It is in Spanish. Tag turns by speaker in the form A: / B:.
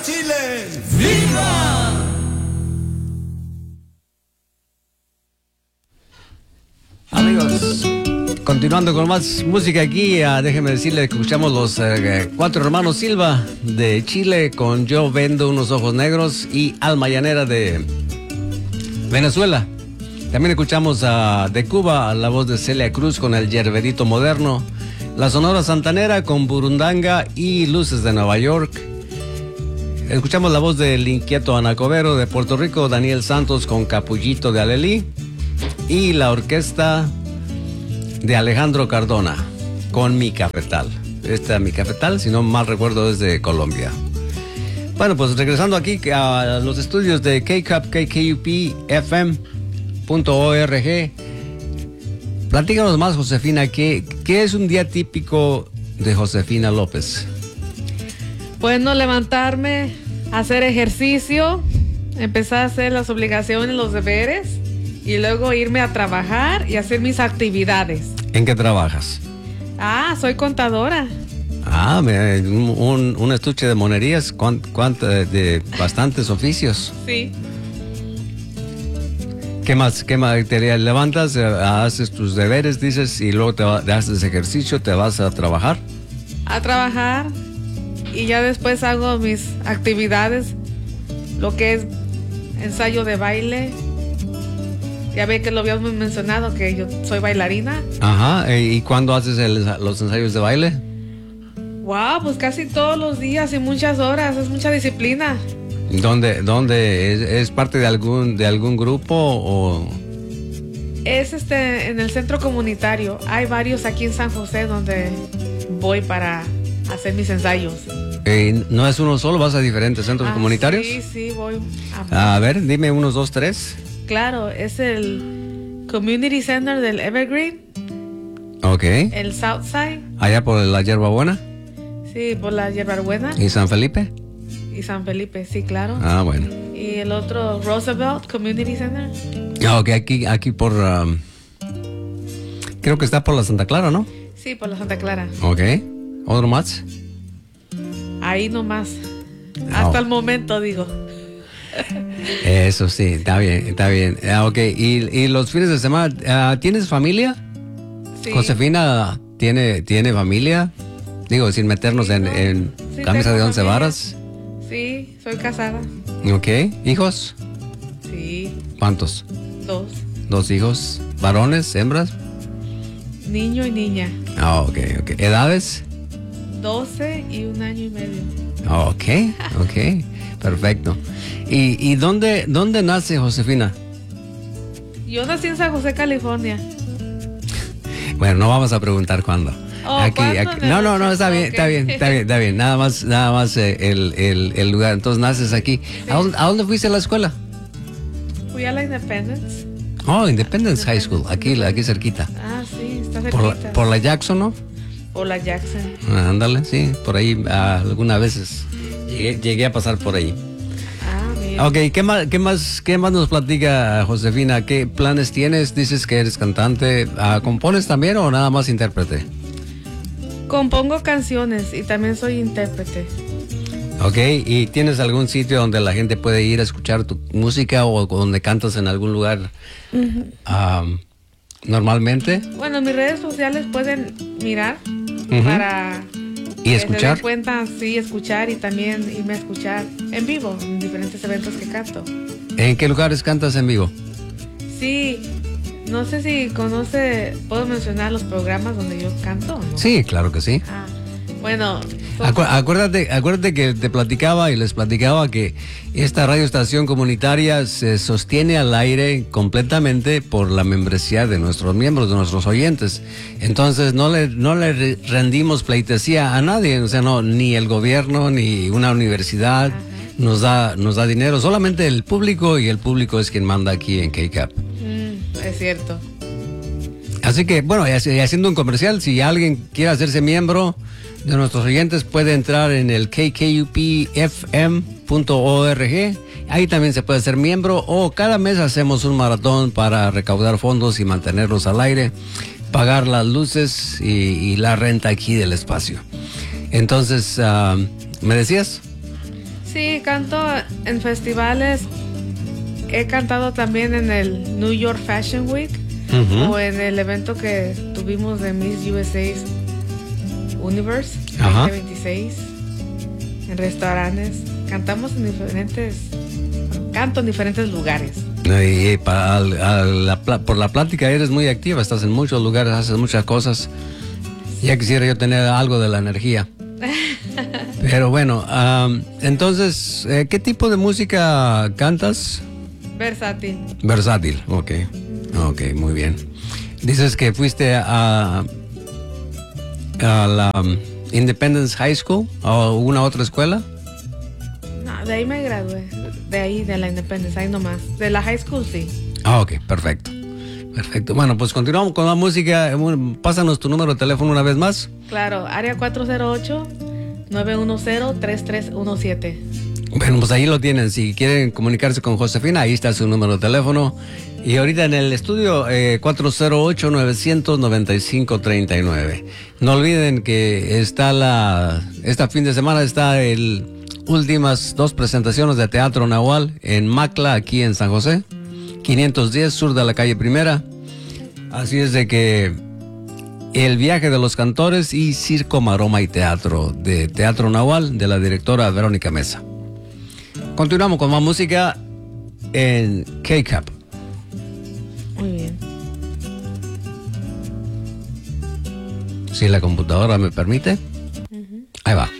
A: Chile! ¡Viva!
B: Amigos, continuando con más música aquí, déjenme decirles que escuchamos los cuatro hermanos Silva de Chile con Yo Vendo Unos Ojos Negros y Alma Llanera de Venezuela. También escuchamos de Cuba la voz de Celia Cruz con El Yerberito Moderno, la Sonora Santanera con Burundanga y Luces de Nueva York. Escuchamos la voz del inquieto Anacobero de Puerto Rico, Daniel Santos con Capullito de Alelí, y la orquesta de Alejandro Cardona con Mi Cafetal. Mi Cafetal, si no mal recuerdo, es de Colombia. Bueno, pues regresando aquí a los estudios de KCUP-FM.org. Platícanos más, Josefina, ¿qué es un día típico de Josefina López?
C: Bueno, levantarme, hacer ejercicio, empezar a hacer las obligaciones, los deberes, y luego irme a trabajar y hacer mis actividades.
B: ¿En qué trabajas?
C: Soy contadora.
B: Un estuche de monerías, de bastantes oficios.
C: Sí.
B: ¿Qué más? Te levantas, haces tus deberes, dices, y luego te haces ejercicio, te vas a trabajar.
C: A trabajar, y ya después hago mis actividades, lo que es ensayo de baile. Ya ve que lo habíamos mencionado, que yo soy bailarina.
B: Ajá, ¿y cuándo haces los ensayos de baile?
C: Wow, pues casi todos los días y muchas horas, es mucha disciplina.
B: ¿Dónde es parte de algún grupo o...?
C: Es en el centro comunitario. Hay varios aquí en San José donde voy para hacer mis ensayos.
B: ¿No es uno solo? ¿Vas a diferentes centros comunitarios?
C: Sí, voy.
B: A ver, dime unos 2, 3.
C: Claro, es el Community Center del Evergreen.
B: Ok.
C: El Southside.
B: Allá por la Hierbabuena.
C: Sí, por la Hierbabuena.
B: ¿Y San Felipe?
C: Y San Felipe, sí, claro.
B: Bueno.
C: Y el otro, Roosevelt Community Center.
B: Ok, aquí por... creo que está por la Santa Clara, ¿no?
C: Sí, por la Santa Clara.
B: Ok. ¿Otro más?
C: Ahí nomás. Hasta el momento, digo.
B: Eso sí, está bien. Ok, y los fines de semana, ¿tienes familia?
C: Sí.
B: Josefina, ¿tiene familia? Digo, sin meternos en
C: Sí,
B: camisa de 11
C: familia.
B: varas.
C: Sí, soy casada.
B: Ok, ¿hijos?
C: Sí.
B: ¿Cuántos?
C: 2.
B: 2 hijos, varones, hembras.
C: Niño y niña.
B: Ok. ¿Edades?
C: 12 y 1 año y medio.
B: Ok, perfecto. ¿Y dónde nace Josefina?
C: Yo nací en San José, California.
B: Bueno, no vamos a preguntar cuándo.
C: ¿Cuándo?
B: No, está bien,
C: Okay.
B: está bien. Nada más el lugar. Entonces naces aquí.
C: Sí.
B: ¿A dónde fuiste a la escuela?
C: Fui a la Independence.
B: Independence High School, aquí cerquita.
C: Sí, está cerquita.
B: Por la Jackson, ¿no?
C: Por la Jackson.
B: Ándale, sí, por ahí algunas veces llegué a pasar por ahí.
C: Bien.
B: Ok, ¿qué más nos platica Josefina? ¿Qué planes tienes? Dices que eres cantante. ¿Compones también o nada más intérprete?
C: Compongo canciones y también soy intérprete.
B: Ok, ¿y tienes algún sitio donde la gente puede ir a escuchar tu música o donde cantas en algún lugar normalmente?
C: Bueno, en mis redes sociales pueden mirar para...
B: ¿Y escuchar?
C: Se den cuenta, sí, escuchar y también irme a escuchar en vivo en diferentes eventos que canto.
B: ¿En qué lugares cantas en vivo?
C: Sí, no sé si puedo mencionar los programas donde yo canto, ¿no?
B: Sí, claro que sí.
C: Bueno.
B: Acuérdate que les platicaba que esta radioestación comunitaria se sostiene al aire completamente por la membresía de nuestros miembros, de nuestros oyentes. Entonces no le rendimos pleitesía a nadie, o sea, ni el gobierno ni una universidad nos da dinero, solamente el público, y el público es quien manda aquí en KCAP.
C: Es cierto.
B: Así que, bueno, y haciendo un comercial, si alguien quiere hacerse miembro de nuestros oyentes, puede entrar en el KCUPFM.org. Ahí también se puede ser miembro, o cada mes hacemos un maratón para recaudar fondos y mantenerlos al aire, pagar las luces y la renta aquí del espacio. Entonces, ¿me decías?
C: Sí, canto en festivales. He cantado también en el New York Fashion Week o en el evento que tuvimos de Miss USA Universe 2026. En restaurantes. Cantamos en canto en diferentes lugares.
B: Y por la plática eres muy activa, estás en muchos lugares, haces muchas cosas. Ya quisiera yo tener algo de la energía. Pero bueno, entonces, ¿qué tipo de música cantas?
C: Versátil.
B: Versátil, ok, muy bien. Dices que fuiste a la Independence High School o una otra escuela.
C: No, de ahí me gradué, de la Independence, ahí nomás. De la high school, sí.
B: Ok, perfecto. Bueno, pues continuamos con la música. Pásanos tu número de teléfono una vez más.
C: Claro, área 408-910-3317.
B: Bueno, pues ahí lo tienen. Si quieren comunicarse con Josefina, ahí está su número de teléfono. Y ahorita en el estudio, 408-995-39. No olviden que esta fin de semana está últimas 2 presentaciones de Teatro Nahual en Macla, aquí en San José. 510 sur de la calle Primera. Así es de que El viaje de los cantores y Circo, Maroma y Teatro de Teatro Nahual de la directora Verónica Mesa. Continuamos con más música en K-Cup.
C: Muy bien.
B: Si la computadora me permite. Ahí va.